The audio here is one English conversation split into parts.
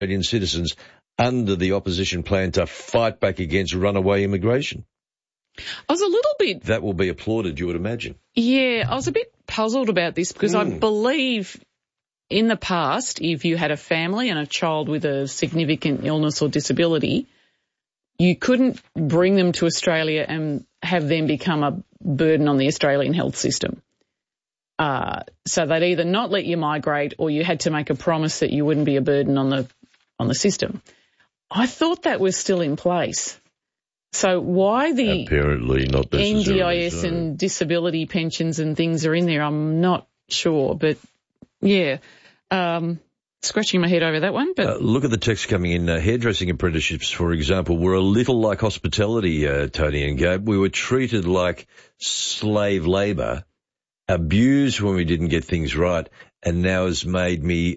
Australian citizens under the opposition plan to fight back against runaway immigration. I was a little bit... That will be applauded, you would imagine. Yeah, I was a bit puzzled about this because I believe in the past, if you had a family and a child with a significant illness or disability, you couldn't bring them to Australia and have them become a burden on the Australian health system. So they'd either not let you migrate or you had to make a promise that you wouldn't be a burden on the system. I thought that was still in place. So why the apparently not NDIS and disability pensions and things are in there, I'm not sure. But, yeah, scratching my head over that one. But look at the text coming in. Hairdressing apprenticeships, for example, were a little like hospitality, Tony and Gabe. We were treated like slave labour, abused when we didn't get things right, and now it has made me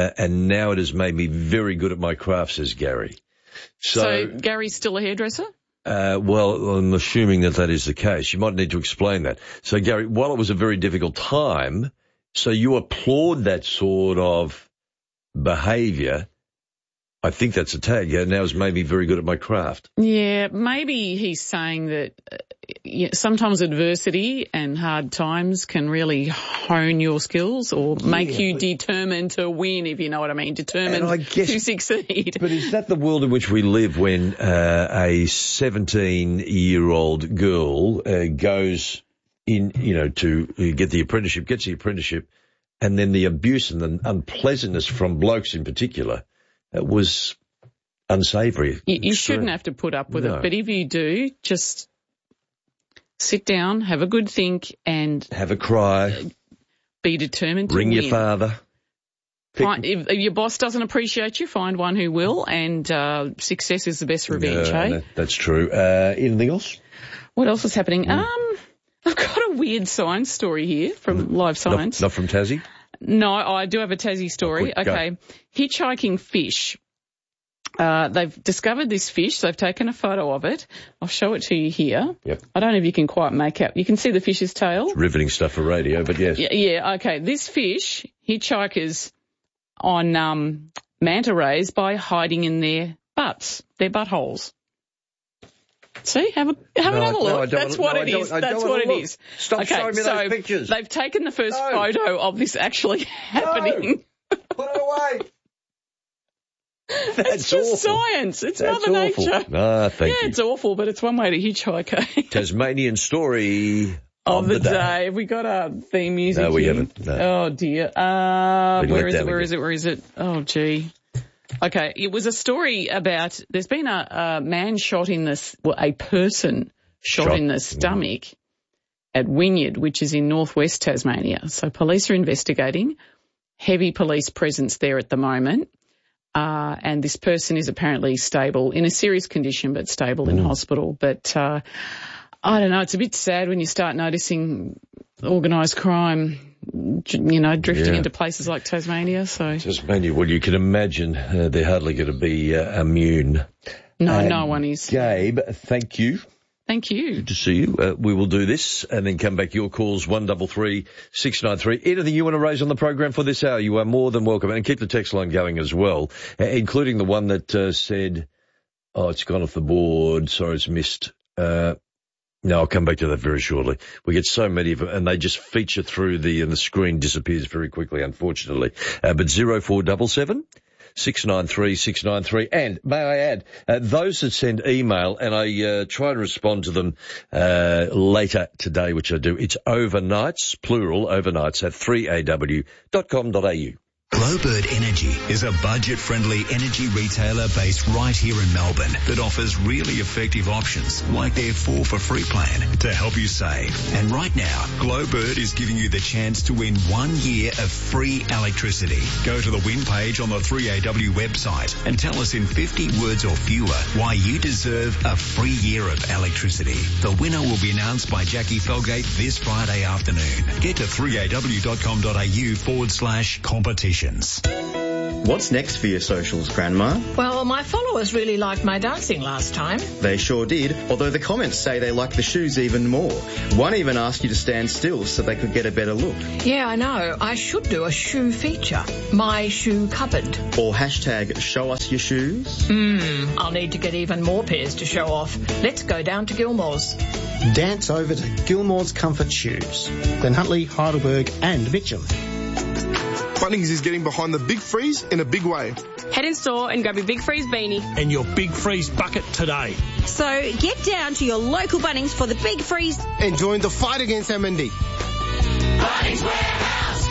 very good at my craft, says Gary. So Gary's still a hairdresser? Well, I'm assuming that is the case. You might need to explain that. So, Gary, while it was a very difficult time, so you applaud that sort of behaviour. I think that's a tag. Yeah, now has made me very good at my craft. Yeah, maybe he's saying that sometimes adversity and hard times can really hone your skills or make you determined to win, if you know what I mean, determined to succeed. But is that the world in which we live when a 17-year-old girl goes in, to gets the apprenticeship, and then the abuse and the unpleasantness from blokes in particular was unsavoury. You shouldn't have to put up with it, but if you do, just sit down, have a good think, and have a cry. Be determined to win. Ring your father. If your boss doesn't appreciate you, find one who will, and success is the best revenge, hey? That's true. Anything else? What else is happening? I've got a weird science story here from Live Science. Not from Tassie? No, I do have a Tassie story. Okay. Hitchhiking fish. They've discovered this fish. They've taken a photo of it. I'll show it to you here. Yep. I don't know if you can quite make out. You can see the fish's tail. It's riveting stuff for radio, but yes. Yeah, okay. This fish hitchhikers on manta rays by hiding in their butts, their buttholes. See, have another look. That's what it is. Stop showing me those pictures. They've taken the first photo of this actually happening. Put it away. It's just science. It's Mother Nature. Thank you. It's awful, but it's one way to hitchhike. Tasmanian story of the day. Have we got our theme music? No, we haven't. No. Oh, dear. Where is it? Oh, gee. Okay, it was a story about there's been a man shot in a person shot in the stomach at Wynyard, which is in northwest Tasmania. So police are investigating. Heavy police presence there at the moment. And this person is apparently stable, in a serious condition, but stable in hospital. But I don't know, it's a bit sad when you start noticing organised crime, drifting into places like Tasmania. So Tasmania, well, you can imagine they're hardly going to be immune. No one is. Gabe, thank you. Thank you. Good to see you. We will do this and then come back. Your calls, 133 693. Anything you want to raise on the program for this hour, you are more than welcome. And keep the text line going as well, including the one that said, it's gone off the board. Sorry, it's missed. No, I'll come back to that very shortly. We get so many of them, and they just feature through and the screen disappears very quickly, unfortunately. But 0477 693 693. And may I add, those that send email, and I try to respond to them later today, which I do, it's overnights, plural, overnights, at 3aw.com.au. Glowbird Energy is a budget-friendly energy retailer based right here in Melbourne that offers really effective options like their 4 for free plan to help you save. And right now, Glowbird is giving you the chance to win 1 year of free electricity. Go to the win page on the 3AW website and tell us in 50 words or fewer why you deserve a free year of electricity. The winner will be announced by Jackie Felgate this Friday afternoon. Get to 3aw.com.au/competitions. What's next for your socials, Grandma? Well, my followers really liked my dancing last time. They sure did, although the comments say they like the shoes even more. One even asked you to stand still so they could get a better look. Yeah, I know. I should do a shoe feature. My shoe cupboard. Or hashtag show us your shoes. I'll need to get even more pairs to show off. Let's go down to Gilmore's. Dance over to Gilmore's Comfort Shoes. Glen Huntly, Heidelberg and Mitcham. Bunnings is getting behind the Big Freeze in a big way. Head in store and grab your Big Freeze beanie. And your Big Freeze bucket today. So get down to your local Bunnings for the Big Freeze. And join the fight against MND. Bunnings Warehouse.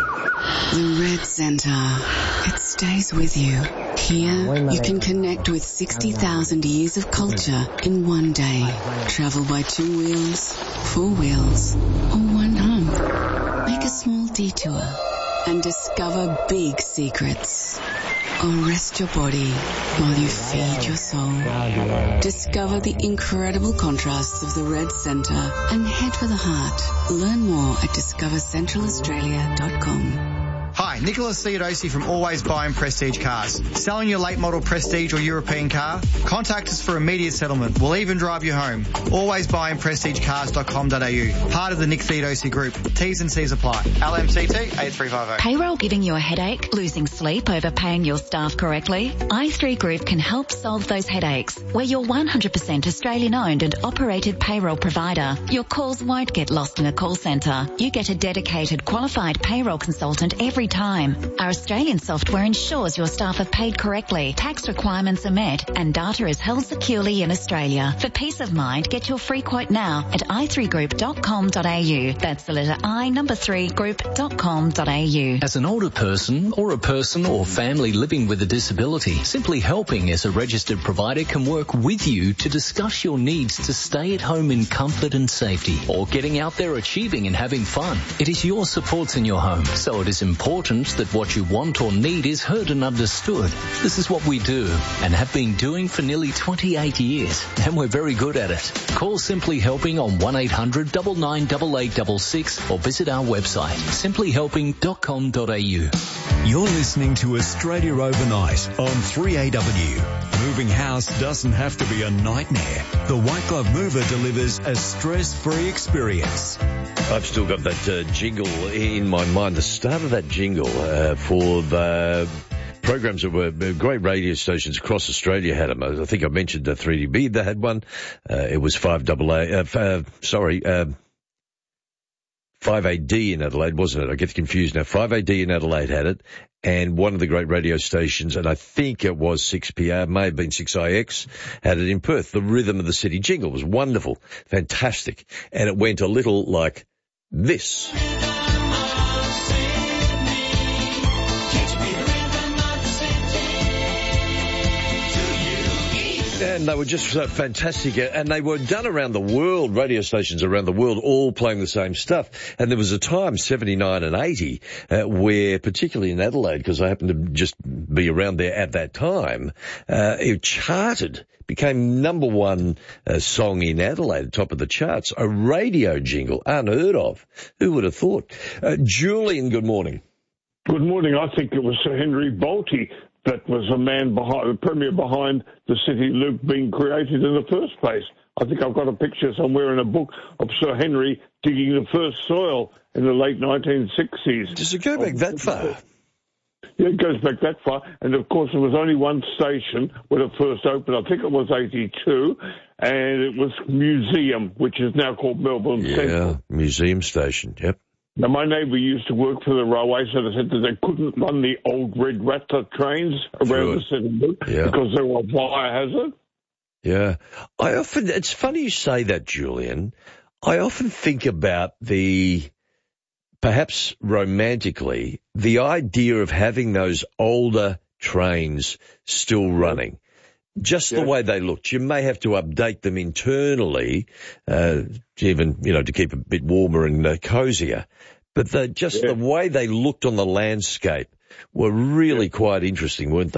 The Red Centre. It stays with you. Here, you can connect with 60,000 years of culture in one day. Travel by 2 wheels, 4 wheels, or one hump. Make a small detour and discover big secrets. Or rest your body while you feed your soul. Discover the incredible contrasts of the Red Centre and head for the heart. Learn more at discovercentralaustralia.com. Hi, Nicholas Theodosi from Always Buy in Prestige Cars. Selling your late model Prestige or European car? Contact us for immediate settlement. We'll even drive you home. Always Buy in prestigecars.com.au. Part of the Nick Theodosi Group. T's and C's apply. LMCT 8350. Payroll giving you a headache? Losing sleep over paying your staff correctly? i3 Group can help solve those headaches. We're your 100% Australian owned and operated payroll provider. Your calls won't get lost in a call centre. You get a dedicated qualified payroll consultant every time. Our Australian software ensures your staff are paid correctly, tax requirements are met, and data is held securely in Australia. For peace of mind, get your free quote now at i3group.com.au. That's the letter I, number 3, group.com.au. As an older person or family living with a disability, Simply Helping as a registered provider can work with you to discuss your needs to stay at home in comfort and safety, or getting out there achieving and having fun. It is your supports in your home, so it is important that what you want or need is heard and understood. This is what we do and have been doing for nearly 28 years, and we're very good at it. Call Simply Helping on 1800 998866 or visit our website simplyhelping.com.au. You're listening to Australia Overnight on 3AW. Moving house doesn't have to be a nightmare. The White Glove Mover delivers a stress-free experience. I've still got that jingle in my mind, the start of that jingle for the programs that were great radio stations across Australia had them. I think I mentioned 3DB, they had one. It was 5AD in Adelaide, wasn't it? I get confused now. 5AD in Adelaide had it, and one of the great radio stations, and I think it was 6PR, may have been 6IX, had it in Perth. The Rhythm of the City jingle was wonderful, fantastic, and it went a little like this. And they were just so fantastic, and they were done around the world, radio stations around the world, all playing the same stuff. And there was a time, 79 and 80, where, particularly in Adelaide, because I happened to just be around there at that time, it charted, became number one song in Adelaide, top of the charts, a radio jingle, unheard of. Who would have thought? Julian, good morning. Good morning. I think it was Sir Henry Bolte that was a man behind, the premier behind the City Loop being created in the first place. I think I've got a picture somewhere in a book of Sir Henry digging the first soil in the late 1960s. Does it go back that far? Yeah, it goes back that far. And, of course, there was only one station when it first opened. I think it was 82, and it was Museum, which is now called Melbourne Central. Yeah, Museum Station, yep. Now, my neighbour used to work for the railway, so they said that they couldn't run the old Red Rattler trains around the City Loop because they were a fire hazard. Yeah. It's funny you say that, Julian. I often think about perhaps romantically, the idea of having those older trains still running. Just the way they looked. You may have to update them internally, even, to keep a bit warmer and cozier. But the way they looked on the landscape were really quite interesting, weren't they?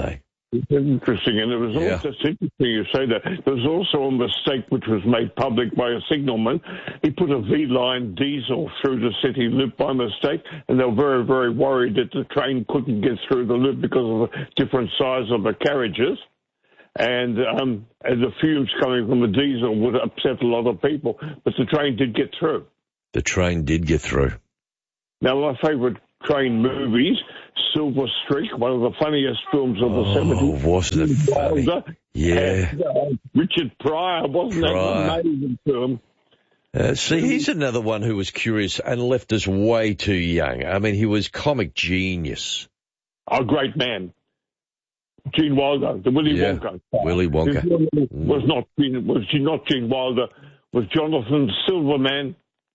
It's interesting, and it was also interesting you say that. There was also a mistake which was made public by a signalman. He put a V-line diesel through the city loop by mistake, and they were very, very worried that the train couldn't get through the loop because of the different size of the carriages. And the fumes coming from the diesel would upset a lot of people, but the train did get through. The train did get through. Now, my favourite train movies, Silver Streak, one of the funniest films of the 70s. Wasn't it funny? Yeah. And, Richard Pryor, wasn't that an amazing film? See, he's another one who was curious and left us way too young. I mean, he was comic genius. A great man. Gene Wilder, the Willy Wonka. Willy Wonka. Was not Gene Wilder, was Jonathan Silverman.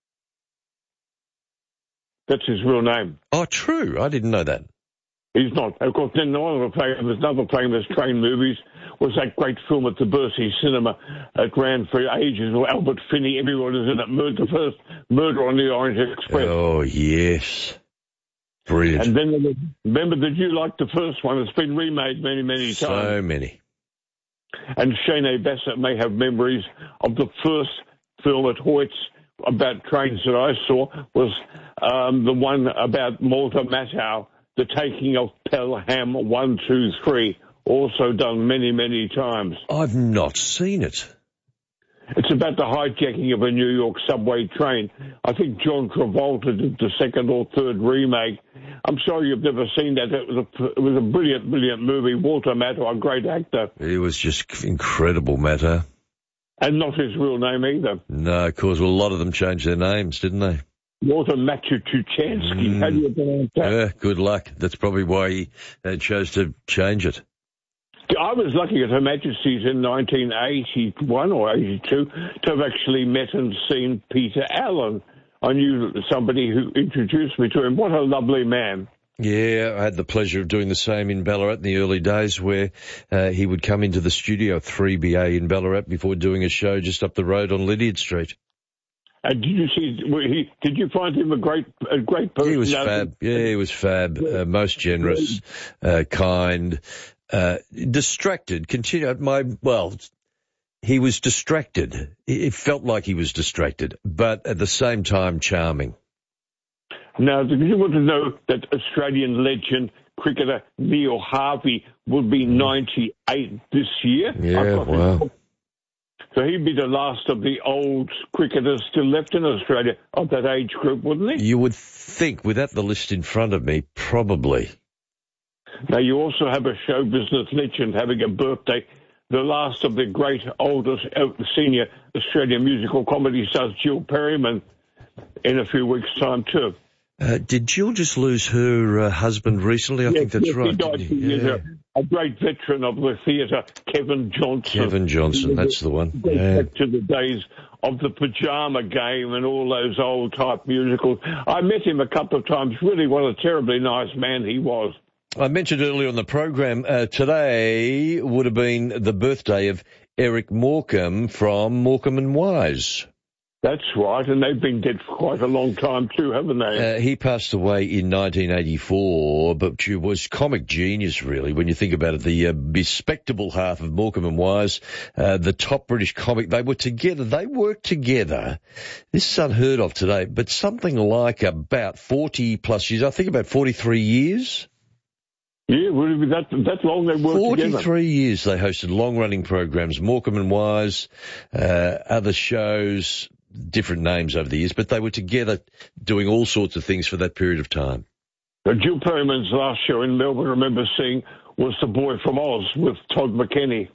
That's his real name. Oh, true. I didn't know that. He's not. Of course, then another famous train movies was that great film at the Bercy Cinema. It ran for ages with Albert Finney. Everyone was in it. The first Murder on the Orient Express. Oh, yes. Brilliant. And then, remember, did you like the first one? It's been remade many, many times. So many. And Shane Bassett may have memories of the first film at Hoyt's about trains that I saw was the one about Malta Matthau, the taking of Pelham 123, also done many, many times. I've not seen it. It's about the hijacking of a New York subway train. I think John Travolta did the second or third remake. I'm sorry you've never seen that. It was a brilliant, brilliant movie. Walter Matthau, a great actor. He was just incredible, Matthau. And not his real name either. No, of course. Well, a lot of them changed their names, didn't they? Walter Matuchansky. How do you pronounce that? Yeah, good luck. That's probably why he chose to change it. I was lucky at Her Majesty's in 1981 or 82 to have actually met and seen Peter Allen. I knew somebody who introduced me to him. What a lovely man. Yeah, I had the pleasure of doing the same in Ballarat in the early days where he would come into the studio, 3BA in Ballarat, before doing a show just up the road on Lydiard Street. And did you find him a great person? He was fab. Yeah, he was fab. Most generous, kind, distracted. He was distracted. It felt like he was distracted, but at the same time charming. Now, do you want to know that Australian legend cricketer Neil Harvey will be 98 this year? Yeah, wow. So he'd be the last of the old cricketers still left in Australia of that age group, wouldn't he? You would think, without the list in front of me, probably. Now, you also have a show business legend having a birthday, the last of the great oldest senior Australian musical comedy stars, Jill Perryman, in a few weeks' time too. Did Jill just lose her husband recently? I think that's right. He died 2 years ago. A great veteran of the theatre, Kevin Johnson. Kevin Johnson, that's the one. Back to the days of the Pajama Game and all those old type musicals. I met him a couple of times. Really, what a terribly nice man he was. I mentioned earlier on the program, today would have been the birthday of Eric Morecambe from Morecambe and Wise. That's right, and they've been dead for quite a long time too, haven't they? He passed away in 1984, but he was comic genius, really, when you think about it. The bespectable half of Morecambe and Wise, the top British comic, they worked together. This is unheard of today, but something like about 40 plus years, I think about 43 years. Yeah, would it be that long they worked together? 43 years they hosted long-running programs, Morecambe and Wise, other shows, different names over the years, but they were together doing all sorts of things for that period of time. Jill Perryman's last show in Melbourne, I remember seeing, was The Boy from Oz with Todd McKenney.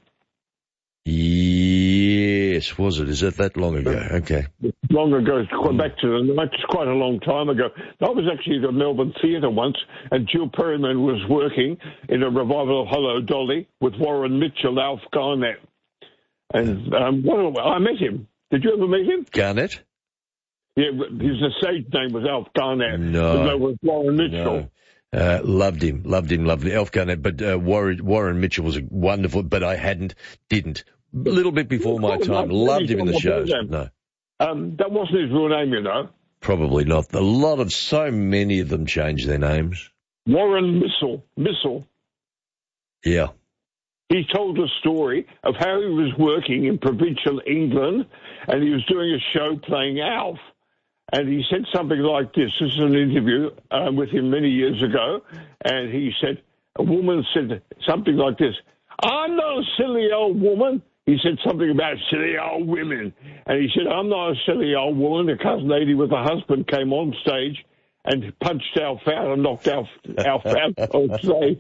Yes, was it? Is that long ago? Okay. Long ago, it's quite a long time ago. I was actually at a Melbourne theatre once, and Jill Perryman was working in a revival of Hello Dolly with Warren Mitchell, Alf Garnett. And I met him. Did you ever meet him? Garnett? Yeah, his stage name was Alf Garnett. No. It was Warren Mitchell. No. Loved him. Alf Garnett, but Warren Mitchell was wonderful, but didn't. A little bit before my time. Loved him in the shows. No. That wasn't his real name, you know. Probably not. So many of them changed their names. Warren Missel. Yeah. he told a story of how he was working in provincial England, and he was doing a show playing Alf. And he said something like this. This is an interview with him many years ago. And he said, a woman said something like this, I'm not a silly old woman. He said something about silly old women. And he said, I'm not a silly old woman. A cousin lady with a husband came on stage and punched Alf out and knocked Alf out on stage.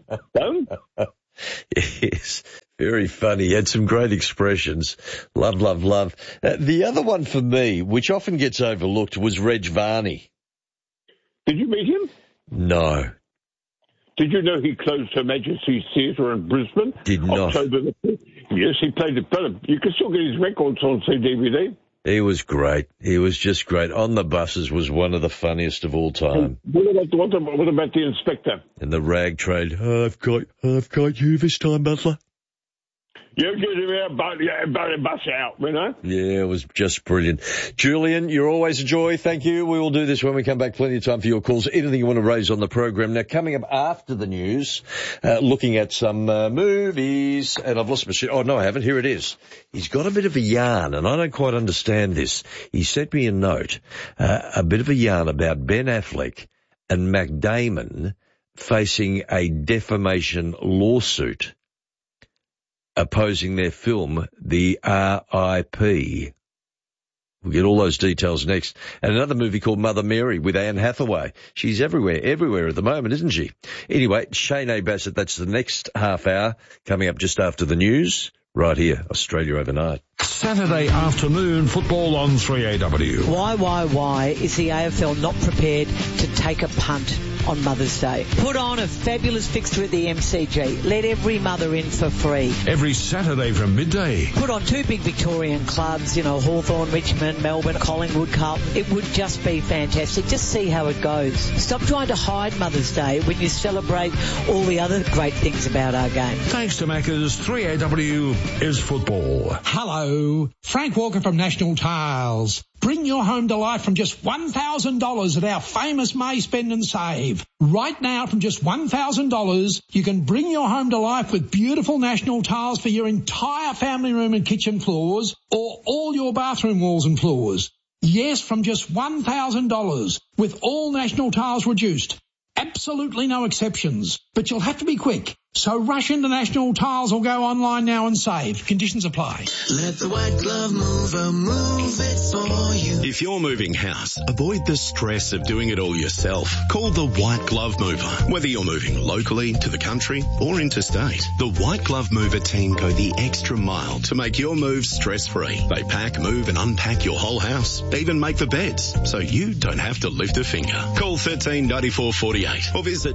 Yes, very funny. He had some great expressions. Love, love, love. The other one for me, which often gets overlooked, was Reg Varney. Did you meet him? No. Did you know he closed Her Majesty's Theatre in Brisbane? Did not. October the 5th. Yes, he played it better. You can still get his records on CD-DVD. He was great. He was just great. On the Buses was one of the funniest of all time. What about the Inspector? And the rag trade. I've got you this time, Butler. You get him out, bus out, you know? Yeah, it was just brilliant. Julian, you're always a joy. Thank you. We will do this when we come back. Plenty of time for your calls. Anything you want to raise on the program. Now, coming up after the news, looking at some movies, and I've lost my shit. Oh, no, I haven't. Here it is. He's got a bit of a yarn, and I don't quite understand this. He sent me a note, a bit of a yarn about Ben Affleck and Matt Damon facing a defamation lawsuit opposing their film, The R.I.P. We'll get all those details next. And another movie called Mother Mary with Anne Hathaway. She's everywhere at the moment, isn't she? Anyway, Shane Bassett, that's the next half hour, coming up just after the news, right here, Australia Overnight. Saturday afternoon football on 3AW. Why is the AFL not prepared to take a punt on Mother's Day? Put on a fabulous fixture at the MCG. Let every mother in for free. Every Saturday from midday. Put on two big Victorian clubs, Hawthorn, Richmond, Melbourne, Collingwood, Carlton. It would just be fantastic. Just see how it goes. Stop trying to hide Mother's Day when you celebrate all the other great things about our game. Thanks to Macca's, 3AW is football. Hello, Frank Walker from National Tiles. Bring your home to life from just $1,000 at our famous May Spend and Save. Right now, from just $1,000, you can bring your home to life with beautiful National Tiles for your entire family room and kitchen floors, or all your bathroom walls and floors. Yes, from just $1,000, with all National Tiles reduced. Absolutely no exceptions. But you'll have to be quick. So rush into National Tiles or go online now and save. Conditions apply. Let the White Glove Mover move it for you. If you're moving house, avoid the stress of doing it all yourself. Call the White Glove Mover. Whether you're moving locally, to the country, or interstate, the White Glove Mover team go the extra mile to make your move stress-free. They pack, move and unpack your whole house. They even make the beds, so you don't have to lift a finger. Call 139448 or visit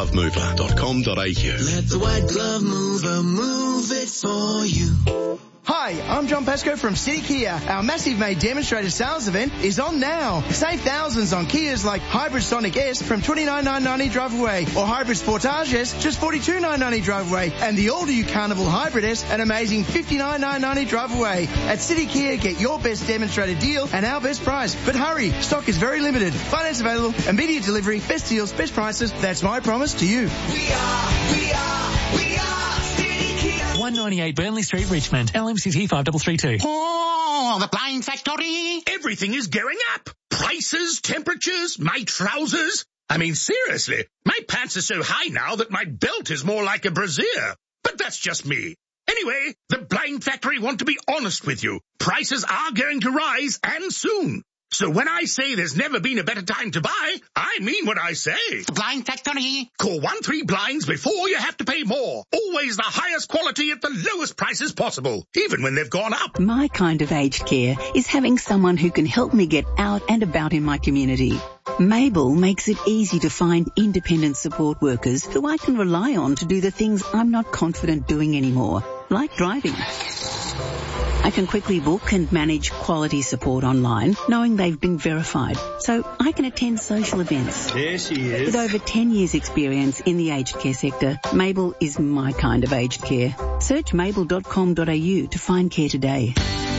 whiteglovemover.com.au. Let the White Glove Mover move it for you. Hi, I'm John Pascoe from City Kia. Our massive May demonstrator sales event is on now. Save thousands on Kias like Hybrid Sonic S from $29,990 drive away, or Hybrid Sportage S just $42,990 drive away, and the all-new Carnival Hybrid S an amazing $59,990 drive away. At City Kia, get your best demonstrator deal and our best price. But hurry, stock is very limited. Finance available, immediate delivery, best deals, best prices. That's my promise to you. We are 198 Burnley Street, Richmond. LMCT 5332. Oh, the Blind Factory. Everything is going up. Prices, temperatures, my trousers. I mean, seriously, my pants are so high now that my belt is more like a brassiere. But that's just me. Anyway, the Blind Factory want to be honest with you. Prices are going to rise, and soon. So when I say there's never been a better time to buy, I mean what I say. The Blind Factory. Call 13Blinds before you have to pay more. Always the highest quality at the lowest prices possible, even when they've gone up. My kind of aged care is having someone who can help me get out and about in my community. Mabel makes it easy to find independent support workers who I can rely on to do the things I'm not confident doing anymore, like driving. I can quickly book and manage quality support online, knowing they've been verified, so I can attend social events. There she is. With over 10 years' experience in the aged care sector, Mabel is my kind of aged care. Search mabel.com.au to find care today.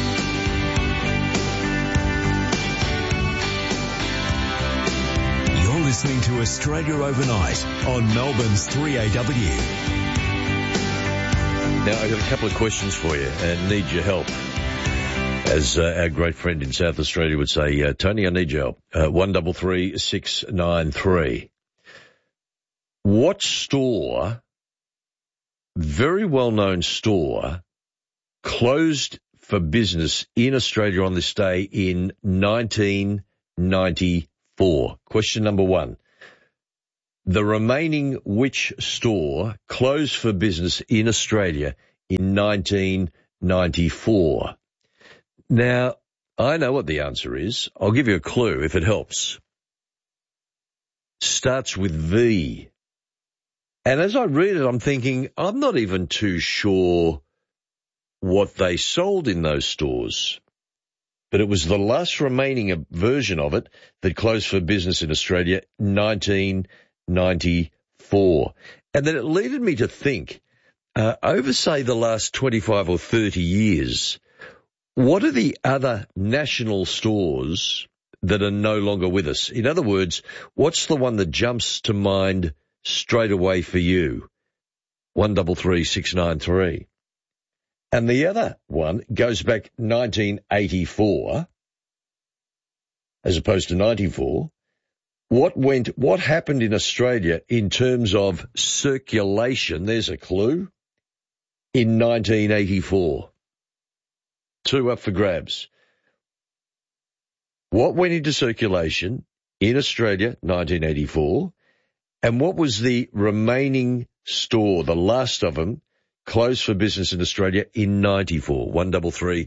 You're listening to Australia Overnight on Melbourne's 3AW. Now, I've got a couple of questions for you and need your help. As our great friend in South Australia would say, Tony, I need your help. 133 693. What store, very well-known store, closed for business in Australia on this day in 1994? Question number one. The remaining which store closed for business in Australia in 1994? Now, I know what the answer is. I'll give you a clue if it helps. Starts with V. And as I read it, I'm thinking, I'm not even too sure what they sold in those stores. But it was the last remaining version of it that closed for business in Australia, 1994. And then it led me to think, over, say, the last 25 or 30 years, what are the other national stores that are no longer with us? In other words, what's the one that jumps to mind straight away for you? 133 693. And the other one goes back 1984, as opposed to 94. What happened in Australia in terms of circulation? There's a clue. In 1984. 2 up for grabs. What went into circulation in Australia, 1984, and what was the remaining store, the last of them, closed for business in Australia in 94? 133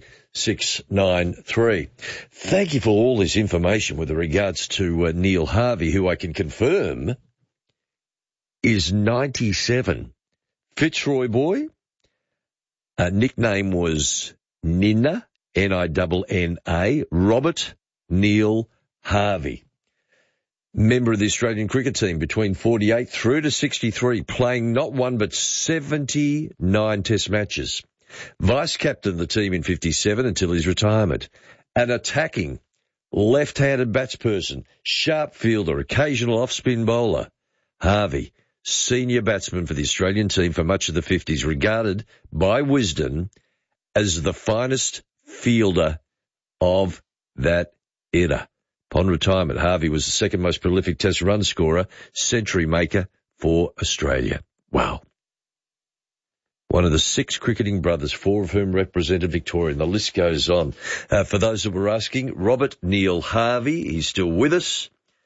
693. Thank you for all this information with regards to Neil Harvey, who I can confirm is 97. Fitzroy boy. Nickname was Ninna, Ninna, Robert Neil Harvey. Member of the Australian cricket team between 48 through to 63, playing not one but 79 test matches. Vice-captain of the team in 57 until his retirement. An attacking, left-handed batsperson, sharp fielder, occasional off-spin bowler. Harvey, senior batsman for the Australian team for much of the 50s, regarded by Wisden as the finest fielder of that era. Upon retirement, Harvey was the second most prolific test run scorer, century maker for Australia. Wow. One of the 6 cricketing brothers, 4 of whom represented Victoria, and the list goes on. For those that were asking, Robert Neil Harvey, he's still with us,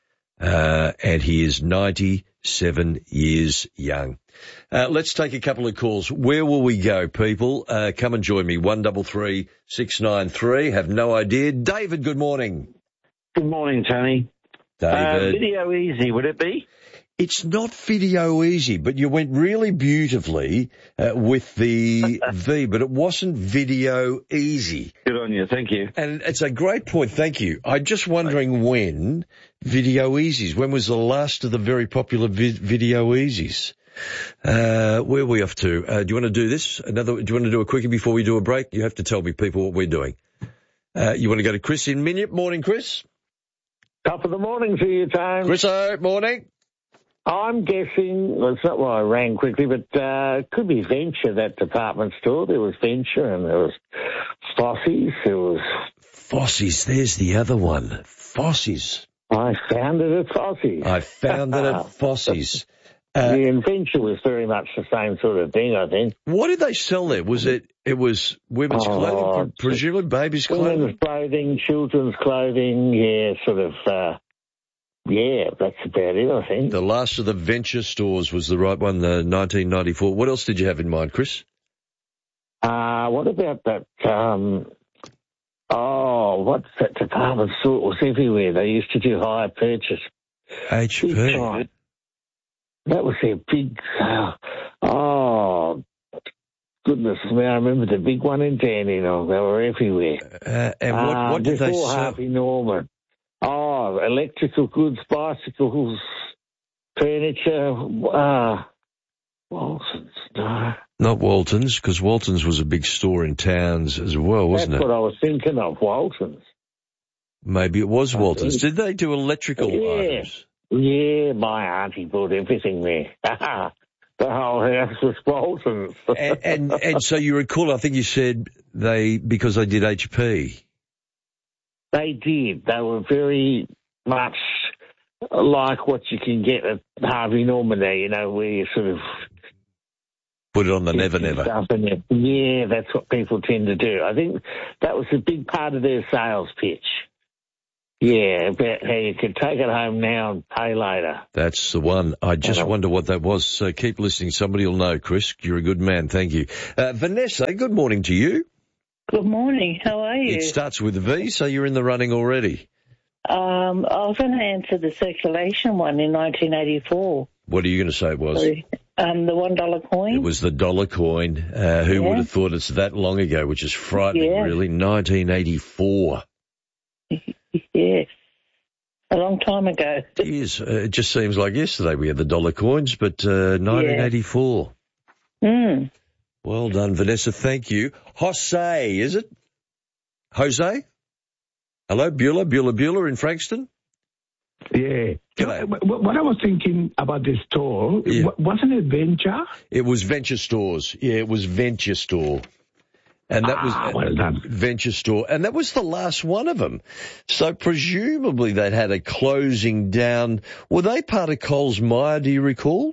and he is 97 years young. Let's take a couple of calls. Where will we go, people? Come and join me, 133 693. Have no idea. David, good morning. Good morning, Tony. David. Video easy, would it be? It's not video easy, but you went really beautifully with the V, but it wasn't video easy. Good on you, thank you. And it's a great point, thank you. I'm just wondering when video easies, when was the last of the very popular video easies? Where are we off to? Do you want to do this? Do you want to do a quickie before we do a break? You have to tell me, people, what we're doing. You want to go to Chris in Minyip? Morning, Chris. Top of the morning to you, Tone. Chriso, morning. I'm guessing, well, it's not why I rang quickly, but could be Venture, that department store. There was Venture and there was Fossey's. Fossey's, there's the other one. Fossey's. I found it at Fossey's. And Venture was very much the same sort of thing, I think. What did they sell there? It was women's clothing, presumably babies' clothing? Women's clothing, children's clothing, that's about it, I think. The last of the Venture stores was the right one, the 1994. What else did you have in mind, Chris? What about that, what's that department store? It was everywhere. They used to do hire purchase. HP. That was their big sale. Oh, goodness me, I remember the big one in Dandenong. They were everywhere. And what did they sell? Harvey Norman. Oh, electrical goods, bicycles, furniture. Waltons, no. Not Waltons, because Waltons was a big store in towns as well, wasn't it? That's what I was thinking of, Waltons. Maybe it was Waltons. Did they do electrical items? Yeah, my auntie bought everything there. The whole house was molten. and so you recall, I think you said because they did HP. They did. They were very much like what you can get at Harvey Norman there, where you sort of put it on the never. Yeah, that's what people tend to do. I think that was a big part of their sales pitch. Yeah, about how you could take it home now and pay later. That's the one. I just wonder what that was. So keep listening. Somebody will know, Chris. You're a good man. Thank you. Vanessa, good morning to you. Good morning. How are you? It starts with a V, so you're in the running already. I was going to answer the circulation one in 1984. What are you going to say it was? The $1 coin. It was the dollar coin. Who would have thought it's that long ago, which is frightening, really. 1984. Yes. A long time ago. It is. It just seems like yesterday we had the dollar coins, but 1984. Mm. Well done, Vanessa. Thank you. Jose, is it? Jose? Hello, Beulah in Frankston? Yeah. G'day. What I was thinking about the store, wasn't it Venture? It was Venture Stores. Yeah, it was Venture Store. And that was well done. Venture Store. And that was the last one of them. So presumably they'd had a closing down. Were they part of Coles Myer, do you recall?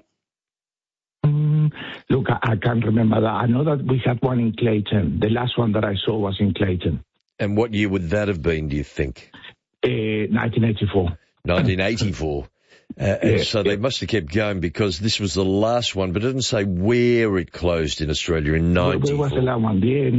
Look, I can't remember that. I know that we had one in Clayton. The last one that I saw was in Clayton. And what year would that have been, do you think? 1984. 1984. And so they must have kept going because this was the last one, but it didn't say where it closed in Australia in 1994. Where was the last one?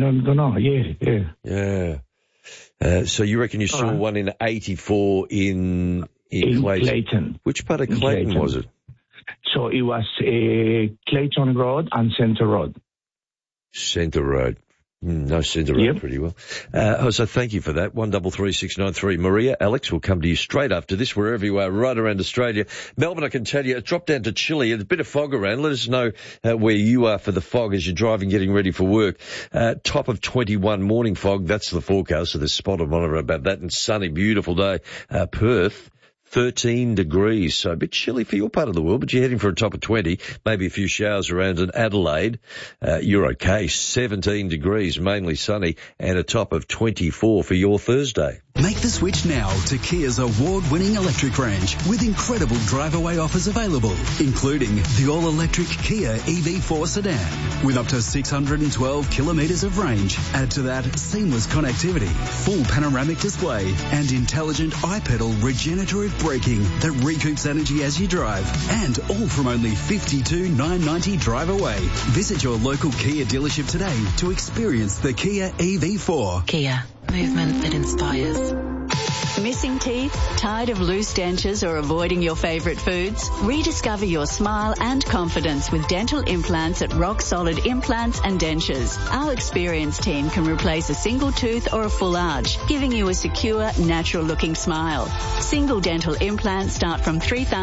Yeah, no. Yeah. So you reckon you saw one in 84 in Clayton? Which part of Clayton was it? So it was Clayton Road and Centre Road. Centre Road. No, Centre Road pretty well. So thank you for that. 133693. Maria, Alex, will come to you straight after this, wherever you are, right around Australia. Melbourne, I can tell you, it dropped down to chilly. There's a bit of fog around. Let us know where you are for the fog as you're driving, getting ready for work. Top of 21 morning fog. That's the forecast. So there's spot on monitor about that. And sunny, beautiful day. Perth. 13 degrees, so a bit chilly for your part of the world, but you're heading for a top of 20, maybe a few showers around in Adelaide. You're okay, 17 degrees, mainly sunny, and a top of 24 for your Thursday. Make the switch now to Kia's award-winning electric range with incredible drive-away offers available, including the all-electric Kia EV4 sedan with up to 612 kilometres of range. Add to that seamless connectivity, full panoramic display, and intelligent iPedal regenerative braking that recoups energy as you drive, and all from only $52,990 drive away. Visit your local Kia dealership today to experience the Kia EV4. Kia, movement that inspires. Missing teeth? Tired of loose dentures or avoiding your favourite foods? Rediscover your smile and confidence with dental implants at Rock Solid Implants and Dentures. Our experienced team can replace a single tooth or a full arch, giving you a secure, natural-looking smile. Single dental implants start from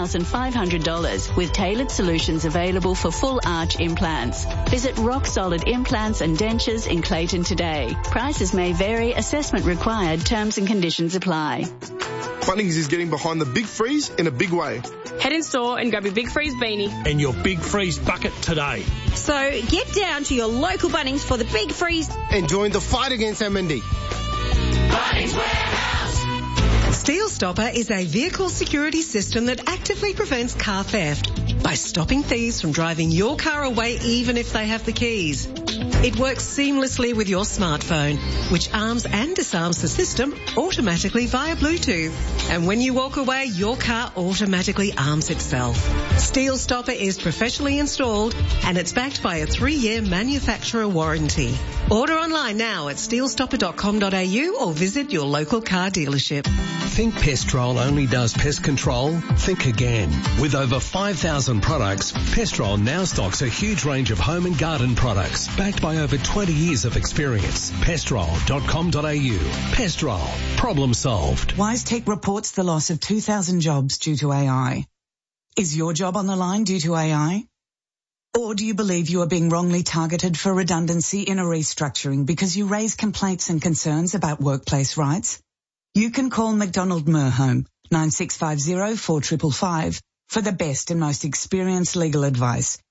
$3,500 with tailored solutions available for full arch implants. Visit Rock Solid Implants and Dentures in Clayton today. Prices may vary, assessment required, terms and conditions apply. Bunnings is getting behind the Big Freeze in a big way. Head in store and grab your Big Freeze beanie. And your Big Freeze bucket today. So get down to your local Bunnings for the Big Freeze and join the fight against MND. Bunnings Warehouse. Steel Stopper is a vehicle security system that actively prevents car theft by stopping thieves from driving your car away even if they have the keys. It works seamlessly with your smartphone, which arms and disarms the system automatically via Bluetooth. And when you walk away, your car automatically arms itself. Steel Stopper is professionally installed and it's backed by a 3-year manufacturer warranty. Order online now at steelstopper.com.au or visit your local car dealership. Think Pestrol only does pest control? Think again. With over 5,000 products, Pestrol now stocks a huge range of home and garden products backed by over 20 years of experience. Pestrol.com.au. Pestrol. Problem solved. WiseTech reports the loss of 2,000 jobs due to AI. Is your job on the line due to AI? Or do you believe you are being wrongly targeted for redundancy in a restructuring because you raise complaints and concerns about workplace rights? You can call McDonald Merhome 9650 4555 for the best and most experienced legal advice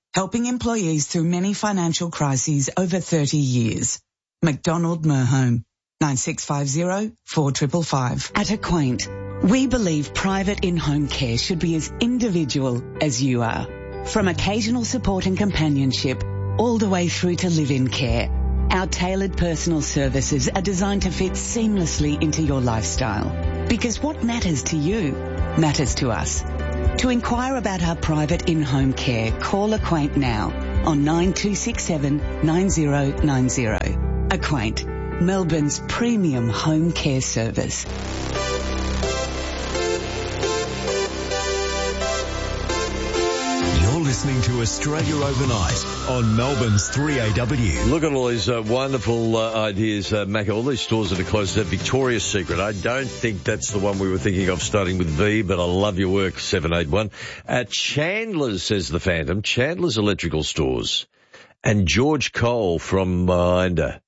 helping employees through many financial crises over 30 years. McDonald Merhome, 9650 4555. At Acquaint, we believe private in-home care should be as individual as you are. From occasional support and companionship, all the way through to live-in care, our tailored personal services are designed to fit seamlessly into your lifestyle. Because what matters to you matters to us. To inquire about our private in-home care, call Acquaint now on 9267 9090. Acquaint, Melbourne's premium home care service. Listening to Australia Overnight on Melbourne's 3AW. Look at all these wonderful ideas, Mac. All these stores that are closed. That Victoria's Secret. I don't think that's the one we were thinking of starting with V, but I love your work, 781. Chandler's, says the Phantom. Chandler's Electrical Stores. And George Cole from Minder.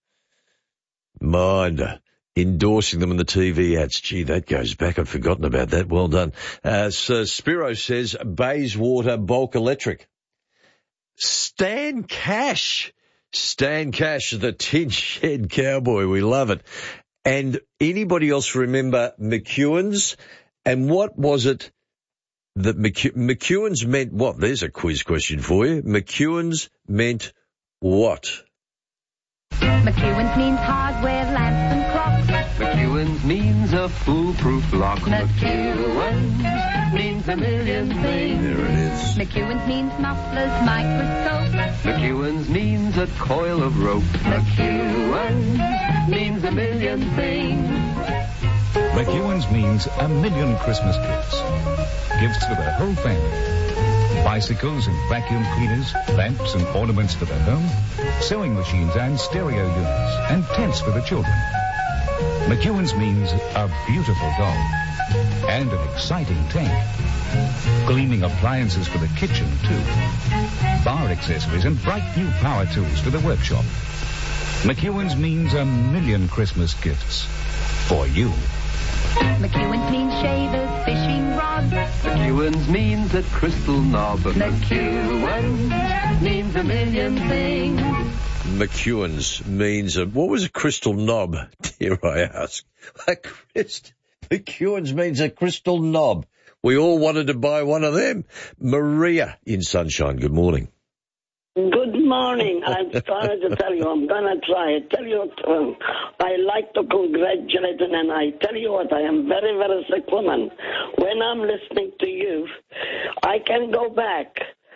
Endorsing them in the TV ads. Gee, that goes back. I'd forgotten about that. Well done. Sir Spiro says Bayswater Bulk Electric. Stan Cash, the Tin Shed Cowboy. We love it. And anybody else remember McEwen's? And what was it that McEwen's meant what? There's a quiz question for you. McEwen's meant what? McEwen's means hardware, lamps and clocks. McEwen's means a foolproof lock. McEwen's means a million things. There it is. McEwen's means mufflers, microscopes. McEwen's means a coil of rope. McEwen's means a million things. McEwen's means a million Christmas gifts. Gifts for the whole family. Bicycles and vacuum cleaners, lamps and ornaments for the home, sewing machines and stereo units, and tents for the children. McEwen's means a beautiful dog and an exciting tank. Gleaming appliances for the kitchen, too. Bar accessories and bright new power tools for the workshop. McEwen's means a million Christmas gifts for you. McEwen's means shavers, fishing rods. McEwen's means a crystal knob. McEwen's means a million things. McEwen's means what was a crystal knob, dare I ask? McEwen's means a crystal knob. We all wanted to buy one of them. Maria in Sunshine, good morning. Good morning. I'm trying to tell you, I'm going to try. Tell you, I like to congratulate you, and I tell you what, I am very, very sick woman. When I'm listening to you, I can go back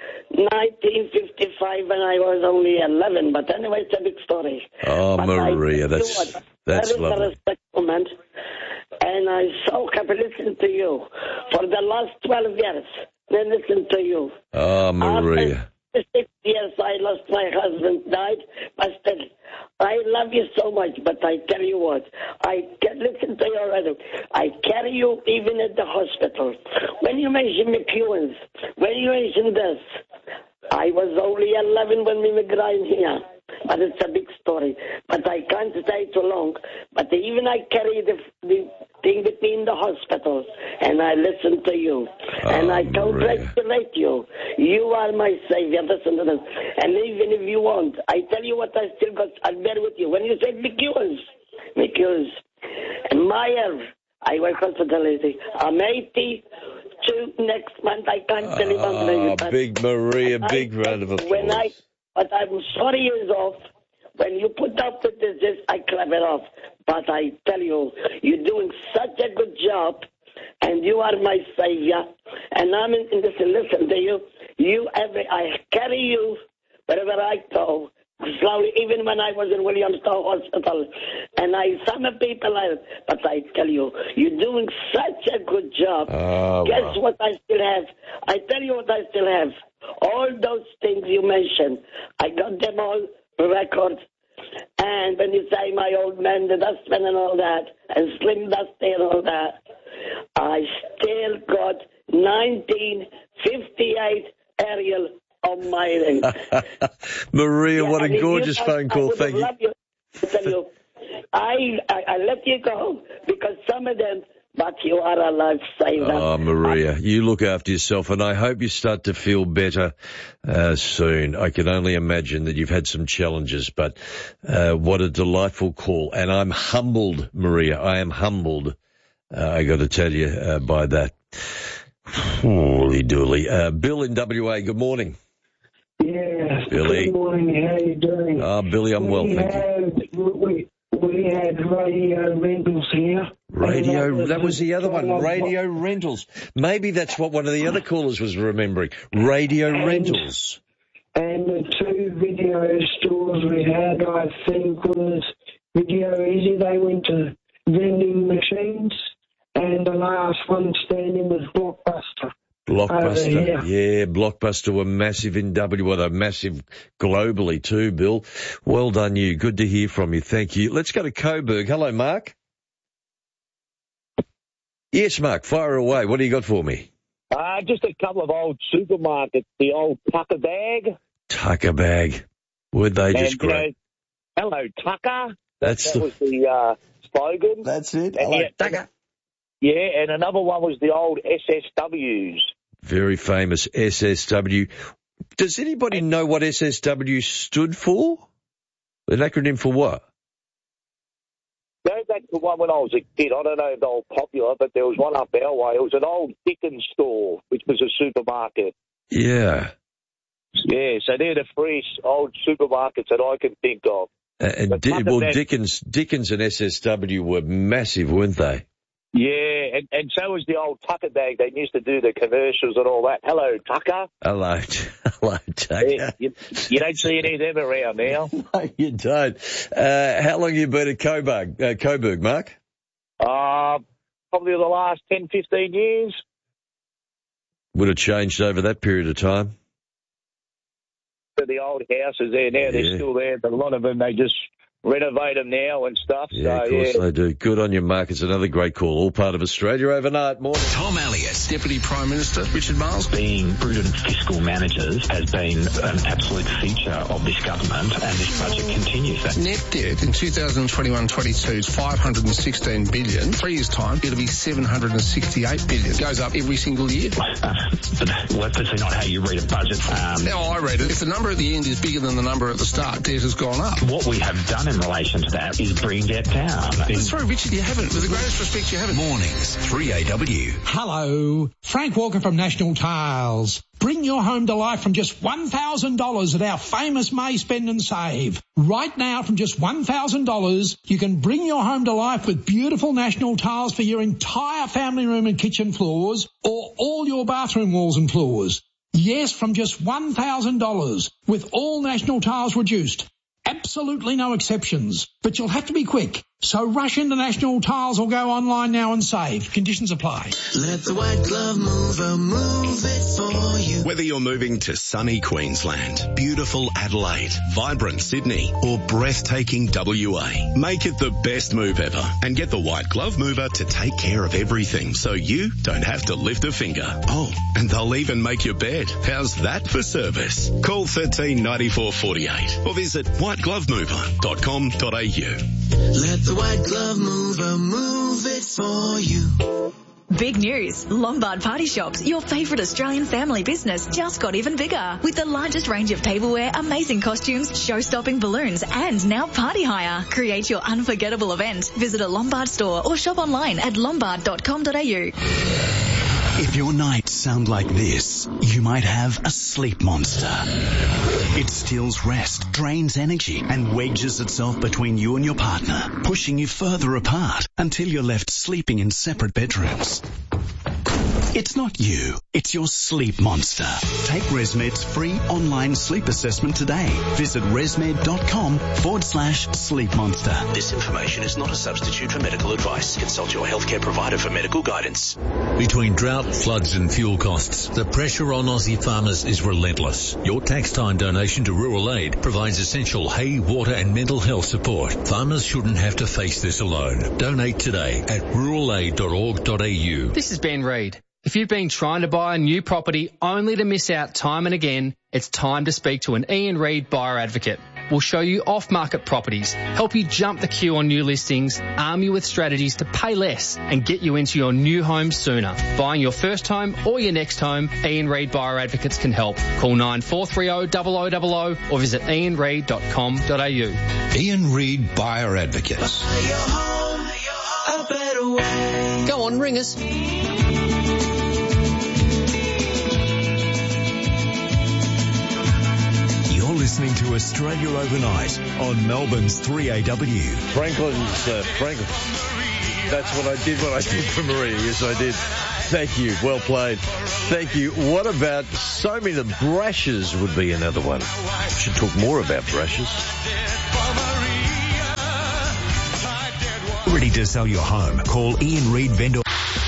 1955 when I was only 11, but anyway, it's a big story. Oh, but Maria, that's very, lovely. Very sick woman, and I so happy listening to you for the last 12 years. Then listen to you. Oh, Maria. 6 years I lost my husband, died, but still, I love you so much, but I tell you what, I can listen to you already. I carry you even at the hospital. When you mention McEwen's, when you mention this, I was only 11 when we were growing here, but it's a big story. But I can't stay too long. But even I carry the thing between the hospitals, and I listen to you. And I congratulate you. You are my savior. Listen to this. And even if you want, I tell you what, I still got, I'll bear with you. When you said McEwen's, and Meyer, I work hospitality. I'm 82 next month. I can't tell you. Big Maria, big round of applause. But I'm sorry is off. When you put up with this, I clap it off. But I tell you, you're doing such a good job, and you are my savior. And I'm in this. Listen to you. I carry you wherever I go. Slowly, even when I was in Williamstown Hospital, and some people, but I tell you, you're doing such a good job. Guess what I still have? I tell you what I still have. All those things you mentioned, I got them all records. And when you say my old man, the dustman and all that, and Slim Dusty and all that, I still got 1958 Ariel on my ring. Maria, what a gorgeous phone call. Thank you. I tell you, I let you go because some of them but you are a lifesaver. Oh, Maria, you look after yourself, and I hope you start to feel better soon. I can only imagine that you've had some challenges, but what a delightful call. And I'm humbled, Maria. I am humbled, I got to tell you, by that. Holy dooly. Bill in WA, good morning. Yeah, Billy. Good morning. How you doing? Billy, I'm well, thank you. We had radio rentals here. That was the other one, radio rentals. Maybe that's what one of the other callers was remembering. Radio rentals. And the two video stores we had, I think, was Video Easy. They went to vending machines, and the last one standing was Blockbuster. Blockbuster, yeah, Blockbuster were massive in WA. They're massive globally too, Bill. Well done you. Good to hear from you. Thank you. Let's go to Coburg. Hello, Mark. Yes, Mark, fire away. What do you got for me? Just a couple of old supermarkets, the old Tucker bag. Tucker bag. Were they just great? Hello, Tucker. That was the slogan. That's it. Hello, Tucker. Yeah, and another one was the old SSWs. Very famous SSW. Does anybody know what SSW stood for? An acronym for what? Go back to one when I was a kid. I don't know if they were popular, but there was one up our way. It was an old Dickens store, which was a supermarket. Yeah. Yeah, so they're the three old supermarkets that I can think of. Dickens and SSW were massive, weren't they? Yeah, and so was the old Tucker bag. They used to do the commercials and all that. Hello, Tucker. Hello, Tucker. Yeah, you don't see any of them around now. No, you don't. How long have you been at Coburg, Mark? Probably the last 10, 15 years. Would have changed over that period of time? The old houses there now, they're still there, but a lot of them, they just renovate them now and stuff. Yeah, of course they do. Good on you, Mark. It's another great call. All part of Australia overnight. Morning. Tom Elliott, Deputy Prime Minister Richard Marles. Being prudent fiscal managers has been an absolute feature of this government, and this budget continues that. Net debt in 2021-22 is $516 billion. 3 years' time, it'll be $768 billion. It goes up every single year. But that's obviously not how you read a budget. Now I read it. If the number at the end is bigger than the number at the start, debt has gone up. What we have done in relation to that is bring debt down. Sorry, Richard, you haven't. With the greatest respect, you haven't. Mornings, 3AW. Hello, Frank Walker from National Tiles. Bring your home to life from just $1,000 at our famous May Spend and Save. Right now, from just $1,000, you can bring your home to life with beautiful National Tiles for your entire family room and kitchen floors, or all your bathroom walls and floors. Yes, from just $1,000, with all National Tiles reduced. Absolutely no exceptions, but you'll have to be quick. So rush into National Tiles or go online now and save. Conditions apply. Let the white glove mover move it for you. Whether you're moving to sunny Queensland, beautiful Adelaide, vibrant Sydney, or breathtaking WA, make it the best move ever and get the white glove mover to take care of everything so you don't have to lift a finger. Oh, and they'll even make your bed. How's that for service? Call 139448 or visit whiteglovemover.com.au. Let the white glove mover move it for you. Big news. Lombard Party Shops, your favourite Australian family business, just got even bigger. With the largest range of tableware, amazing costumes, show-stopping balloons, and now party hire. Create your unforgettable event. Visit a Lombard store or shop online at lombard.com.au. If your nights sound like this, you might have a sleep monster. It steals rest, drains energy, and wedges itself between you and your partner, pushing you further apart until you're left sleeping in separate bedrooms. It's not you, it's your sleep monster. Take ResMed's free online sleep assessment today. Visit resmed.com/sleep monster. This information is not a substitute for medical advice. Consult your healthcare provider for medical guidance. Between drought, floods and fuel costs, the pressure on Aussie farmers is relentless. Your tax time donation to Rural Aid provides essential hay, water and mental health support. Farmers shouldn't have to face this alone. Donate today at ruralaid.org.au. This is Ben Reid. If you've been trying to buy a new property only to miss out time and again, it's time to speak to an Ian Reid buyer advocate. will show you off-market properties, help you jump the queue on new listings, arm you with strategies to pay less and get you into your new home sooner. Buying your first home or your next home, Ian Reid Buyer Advocates can help. Call 9430 0000 or visit ianreid.com.au. Ian Reid Buyer Advocates. Go on, ring us. Listening to Australia Overnight on Melbourne's 3AW. Franklin. That's what I did for Maria. Yes, I did. Thank you. Well played. Thank you. What about so many? The brushes would be another one. We should talk more about brushes. Ready to sell your home? Call Ian Reid Vendor.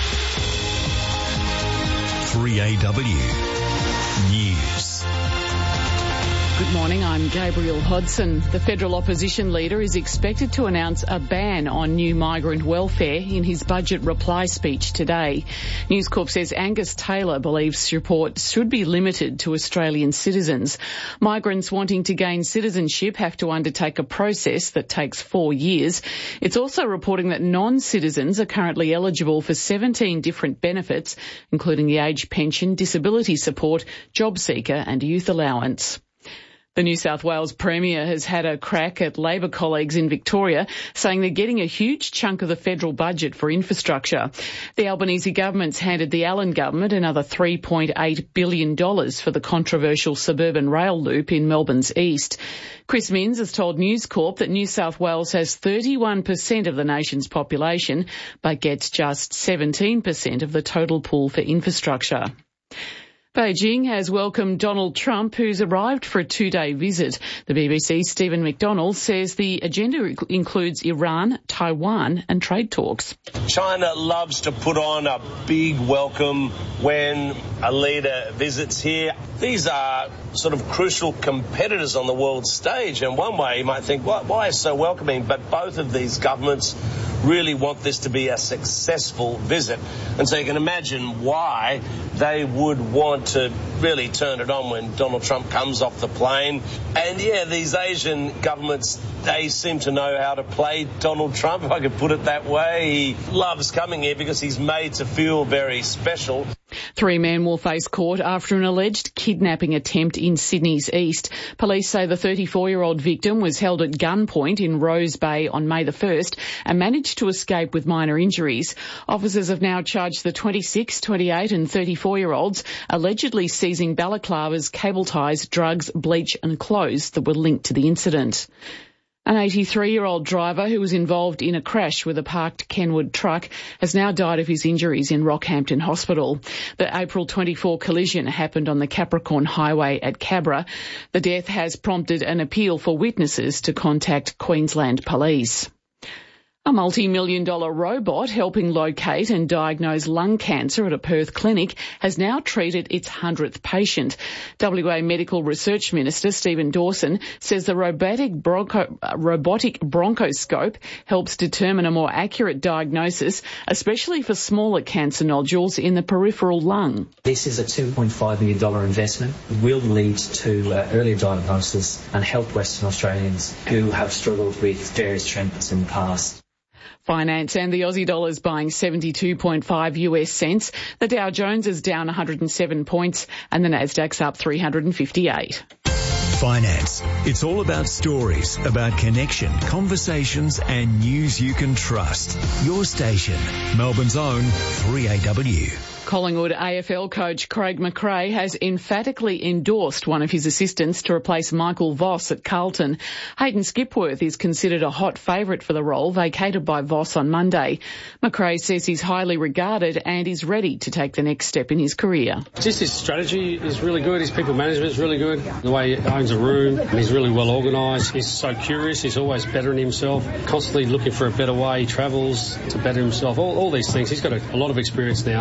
3AW News. Good morning, I'm Gabriel Hodson. The federal opposition leader is expected to announce a ban on new migrant welfare in his budget reply speech today. News Corp says Angus Taylor believes support should be limited to Australian citizens. Migrants wanting to gain citizenship have to undertake a process that takes 4 years. It's also reporting that non-citizens are currently eligible for 17 different benefits, including the age pension, disability support, job seeker and youth allowance. The New South Wales Premier has had a crack at Labor colleagues in Victoria, saying they're getting a huge chunk of the federal budget for infrastructure. The Albanese government's handed the Allen government another $3.8 billion for the controversial suburban rail loop in Melbourne's east. Chris Minns has told News Corp that New South Wales has 31% of the nation's population, but gets just 17% of the total pool for infrastructure. Beijing has welcomed Donald Trump, who's arrived for a 2-day visit. The BBC's Stephen McDonald says the agenda includes Iran, Taiwan and trade talks. China loves to put on a big welcome when a leader visits here. These are sort of crucial competitors on the world stage, and one way you might think, why is so welcoming? But both of these governments really want this to be a successful visit, and so you can imagine why they would want to really turn it on when Donald Trump comes off the plane. And yeah, these Asian governments, they seem to know how to play Donald Trump, if I could put it that way. He loves coming here because he's made to feel very special. 3 men will face court after an alleged kidnapping attempt in Sydney's east. Police say the 34-year-old victim was held at gunpoint in Rose Bay on May the 1st and managed to escape with minor injuries. Officers have now charged the 26, 28 and 34-year-olds, allegedly seizing balaclavas, cable ties, drugs, bleach and clothes that were linked to the incident. An 83-year-old driver who was involved in a crash with a parked Kenwood truck has now died of his injuries in Rockhampton Hospital. The April 24 collision happened on the Capricorn Highway at Cabra. The death has prompted an appeal for witnesses to contact Queensland Police. A multi-million-dollar robot helping locate and diagnose lung cancer at a Perth clinic has now treated its 100th patient. WA Medical Research Minister Stephen Dawson says the robotic bronchoscope helps determine a more accurate diagnosis, especially for smaller cancer nodules in the peripheral lung. This is a $2.5 million investment. It will lead to earlier diagnosis and help Western Australians who have struggled with various treatments in the past. Finance and the Aussie dollar is buying 72.5 US cents. The Dow Jones is down 107 points and the Nasdaq's up 358. Finance. It's all about stories, about connection, conversations and news you can trust. Your station, Melbourne's own 3AW. Collingwood AFL coach Craig McRae has emphatically endorsed one of his assistants to replace Michael Voss at Carlton. Hayden Skipworth is considered a hot favourite for the role, vacated by Voss on Monday. McRae says he's highly regarded and is ready to take the next step in his career. Just his strategy is really good. His people management is really good. The way he owns a room, he's really well organised. He's so curious. He's always bettering himself, constantly looking for a better way. He travels to better himself. All these things. He's got a lot of experience now.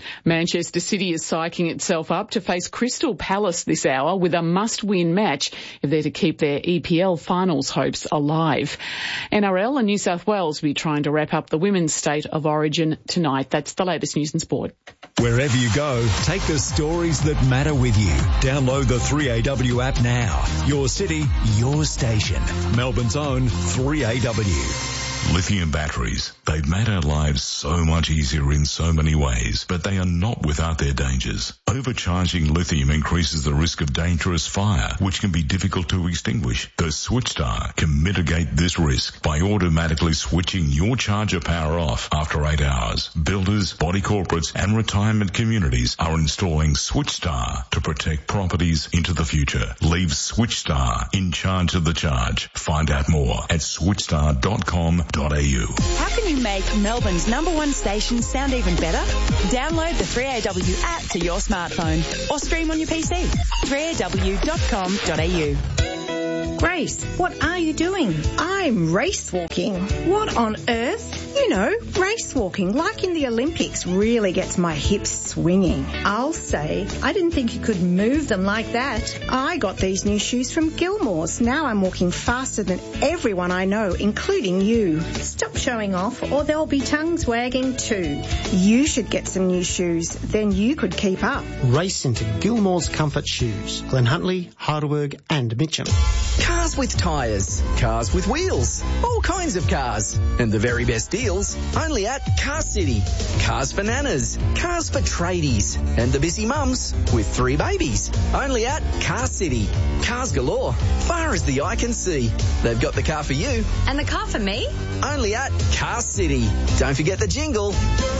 Manchester City is psyching itself up to face Crystal Palace this hour with a must-win match if they're to keep their EPL finals hopes alive. NRL and New South Wales will be trying to wrap up the Women's State of Origin tonight. That's the latest news and sport. Wherever you go, take the stories that matter with you. Download the 3AW app now. Your city, your station. Melbourne's own 3AW. Lithium batteries. They've made our lives so much easier in so many ways, but they are not without their dangers. Overcharging lithium increases the risk of dangerous fire, which can be difficult to extinguish. The SwitchStar can mitigate this risk by automatically switching your charger power off after 8 hours. Builders, body corporates and retirement communities are installing SwitchStar to protect properties into the future. Leave SwitchStar in charge of the charge. Find out more at switchstar.com.au. How can you make Melbourne's #1 station sound even better? Download the 3AW app to your smartphone or stream on your PC. 3aw.com.au. Grace, what are you doing? I'm race walking. What on earth? You know, race walking, like in the Olympics, really gets my hips swinging. I'll say, I didn't think you could move them like that. I got these new shoes from Gilmore's. Now I'm walking faster than everyone I know, including you. Stop showing off or there'll be tongues wagging too. You should get some new shoes, then you could keep up. Race into Gilmore's Comfort Shoes. Glen Huntly, Heidelberg and Mitcham. Cars with tyres, cars with wheels, all kinds of cars. And the very best deals only at Car City. Cars for nanas, cars for tradies, and the busy mums with 3 babies. Only at Car City. Cars galore, far as the eye can see. They've got the car for you. And the car for me? Only at Car City. Don't forget the jingle.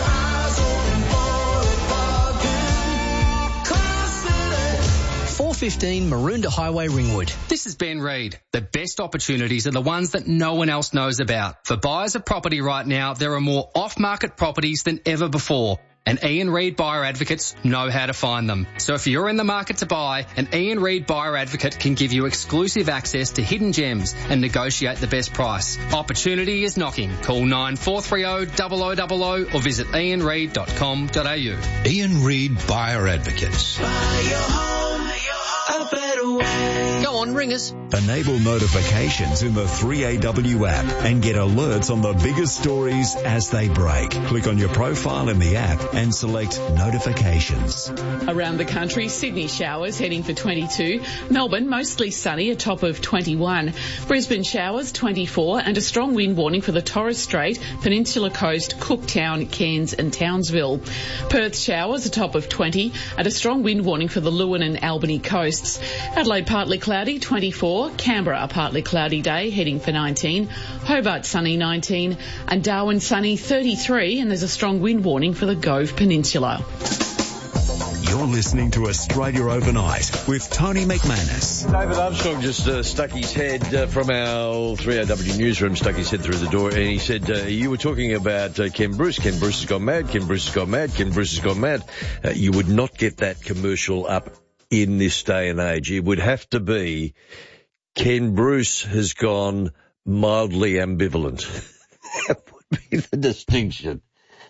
415 Maroondah Highway, Ringwood. This is Ben Reid. The best opportunities are the ones that no one else knows about. For buyers of property right now, there are more off-market properties than ever before. And Ian Reid Buyer Advocates know how to find them. So if you're in the market to buy, an Ian Reid Buyer Advocate can give you exclusive access to hidden gems and negotiate the best price. Opportunity is knocking. Call 9430 0000 or visit ianreid.com.au. Ian Reid Buyer Advocates. Buy your home a better way. Go on, ring us. Enable notifications in the 3AW app and get alerts on the biggest stories as they break. Click on your profile in the app and select notifications. Around the country, Sydney showers heading for 22. Melbourne mostly sunny, a top of 21. Brisbane showers 24 and a strong wind warning for the Torres Strait, Peninsula Coast, Cooktown, Cairns and Townsville. Perth showers a top of 20 and a strong wind warning for the Lewin and Albany coasts. Adelaide partly cloudy 24. Canberra a partly cloudy day heading for 19. Hobart sunny 19 and Darwin sunny 33 and there's a strong wind warning for the Gove Peninsula. You're listening to Australia Overnight with Tony McManus. David Armstrong just stuck his head from our 3AW newsroom, stuck his head through the door, and he said, you were talking about Ken Bruce. Ken Bruce has gone mad. Ken Bruce has gone mad. Ken Bruce has gone mad. You would not get that commercial up in this day and age. It would have to be Ken Bruce has gone mildly ambivalent. That would be the distinction.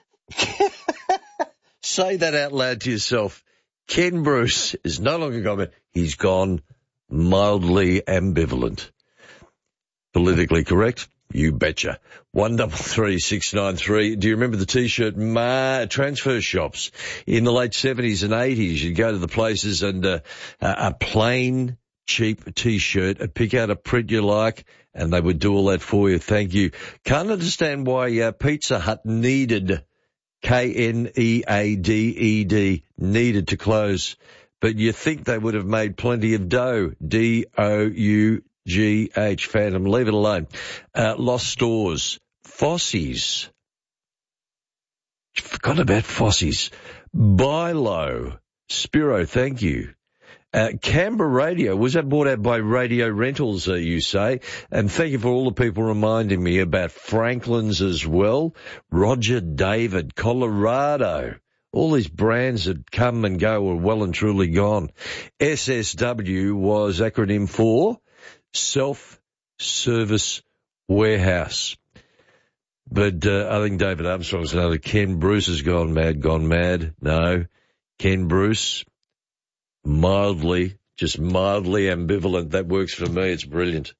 Say that out loud to yourself. Ken Bruce is no longer gone, he's gone mildly ambivalent. Politically correct? You betcha. 133693. Do you remember the T-shirt transfer shops in the late 70s and 80s? You'd go to the places and a plain, cheap T-shirt, and pick out a print you like, and they would do all that for you. Thank you. Can't understand why Pizza Hut needed KNEADED, needed to close. But you think they would have made plenty of dough. DOUGH, Phantom, leave it alone. Lost stores. Fossies. Forgot about Fossies. Buy low. Spiro, thank you. Canberra Radio, was that bought out by Radio Rentals, you say? And thank you for all the people reminding me about Franklin's as well. Roger David, Colorado. All these brands that come and go are well and truly gone. SSW was acronym for Self-Service Warehouse. But I think David Armstrong's another. Ken Bruce has gone mad. No. Ken Bruce, just mildly ambivalent. That works for me. It's brilliant.